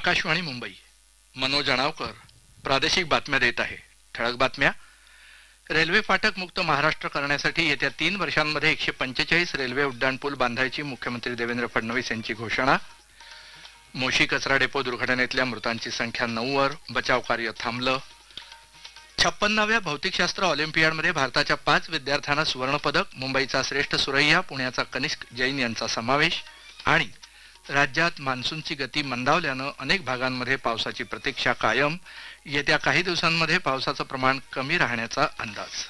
आकाशवाणी मुंबई. मनोज अणावकर प्रादेशिक बातम्या देत आहे. ठळक बातम्या. रेल्वे फाटक मुक्त महाराष्ट्र करण्यासाठी येत्या 3 वर्षांमध्ये 145 रेल्वे उड्डाणपूल बांधायची मुख्यमंत्री देवेंद्र फडणवीस यांची घोषणा. मोशी कचरा डेपो दुर्घटनेतल्या मृतांची संख्या 9 वर. बचाव कार्य थांबलं. 56व्या भौतिकशास्त्र ऑलिम्पियाडमध्ये भारताच्या 5 विद्यार्थ्यांना सुवर्णपदक. मुंबईचा श्रेष्ठ सुरैया, पुण्याचा कनिष्क जैन यांचा समावेश. आणि राज्यात मान्सूनची गती मंदावल्यानं अनेक भागांमध्ये पावसाची प्रतीक्षा कायम. येत्या काही दिवसांमध्ये पावसाचं प्रमाण कमी राहण्याचा अंदाज.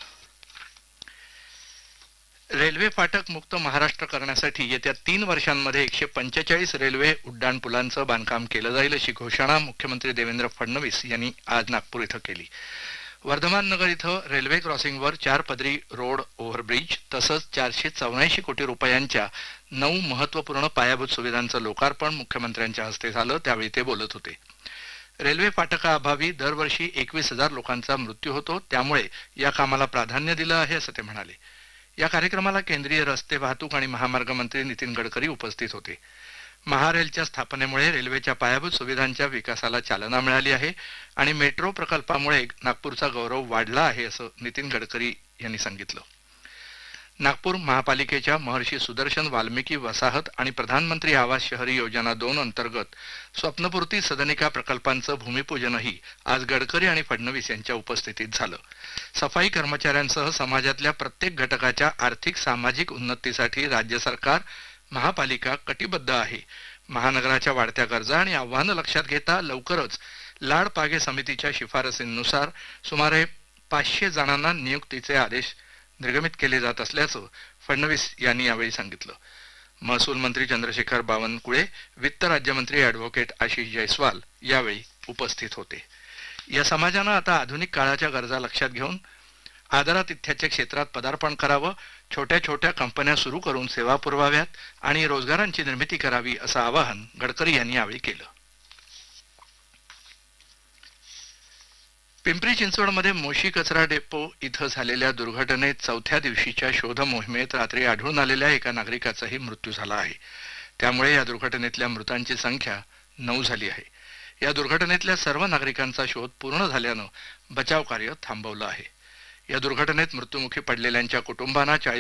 रेल्वे फाटक मुक्त महाराष्ट्र करण्यासाठी येत्या 3 वर्षांमध्ये 145 रेल्वे उड्डाणपुलांचं बांधकाम केलं जाईल अशी घोषणा मुख्यमंत्री देवेंद्र फडणवीस यांनी आज नागपूर इथं केली. वर्धमान नगर इथं रेल्वे क्रॉसिंगवर 4 पदरी रोड ओव्हरब्रिज तसंच 484 कोटी रुपयांच्या 9 महत्त्वपूर्ण पायाभूत सुविधांचं लोकार्पण मुख्यमंत्र्यांच्या हस्ते झालं. त्यावेळी ते बोलत होते. रेल्वे फाटकाअभावी दरवर्षी 21,000 लोकांचा मृत्यू होतो, त्यामुळे या कामाला प्राधान्य दिलं आहे असं ते म्हणाले. या कार्यक्रमाला केंद्रीय रस्ते वाहतूक आणि महामार्ग मंत्री नितीन गडकरी उपस्थित होते. महारेलच्या स्थापनेमुळे रेल्वेच्या पायाभूत सुविधांच्या विकासाला चालना मिळाली आहे आणि मेट्रो प्रकल्पामुळे नागपूरचा गौरव वाढला आहे असं नितीन गडकरी यांनी सांगितलं. नागपूर महापालिकेच्या महर्षी सुदर्शन वाल्मिकी वसाहत आणि प्रधानमंत्री आवास शहरी योजना 2 अंतर्गत स्वप्नपूर्ती सदनिका प्रकल्पांचं भूमिपूजनही आज गडकरी आणि फडणवीस यांच्या उपस्थितीत झालं. सफाई कर्मचाऱ्यांसह समाजातल्या प्रत्येक घटकाच्या आर्थिक सामाजिक उन्नतीसाठी राज्य सरकार, महापालिका कटिबद्ध आहे. महानगराच्या वाढत्या गरजा आणि आव्हानं लक्षात घेता लवकरच लाड पागे समितीच्या शिफारसींनुसार सुमारे 500 जणांना नियुक्तीचे आदेश निर्गमित केले जात असल्याचं फडणवीस यांनी यावेळी सांगितलं. महसूल मंत्री चंद्रशेखर बावनकुळे, वित्त राज्यमंत्री ॲडव्होकेट आशिष जयस्वाल यावेळी उपस्थित होते. या समाजानं आता आधुनिक काळाच्या गरजा लक्षात घेऊन आदरातिथ्याच्या क्षेत्रात पदार्पण करावं, छोट्या छोट्या कंपन्या सुरू करून सेवा पुरवाव्यात आणि रोजगारांची निर्मिती करावी असं आवाहन गडकरी यांनी यावेळी केलं. पिंपरी चिंचवडमध्ये मोशी कचरा डेपो इथं झालेल्या दुर्घटनेत 4थ्या दिवशीच्या शोध मोहिमेत रात्री आढळून आलेल्या एका नागरिकाचाही मृत्यू झाला आहे. त्यामुळे या दुर्घटनेतल्या मृतांची संख्या 9 झाली आहे. या दुर्घटनेतल्या सर्व नागरिकांचा शोध पूर्ण झाल्यानं बचाव कार्य थांबवलं आहे. या दुर्घटनेत मृत्युमुखी पडलेल्यांच्या कुटुंबांना